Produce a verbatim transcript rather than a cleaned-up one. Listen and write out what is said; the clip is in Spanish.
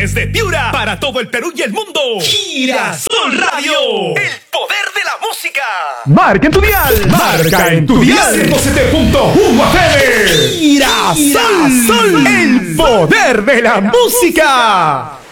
Desde Piura, para todo el Perú y el mundo. Girasol Radio. El poder de la música. Marca en tu dial. Marca en tu dial. ciento siete punto uno F M. Girasol. El poder de la música.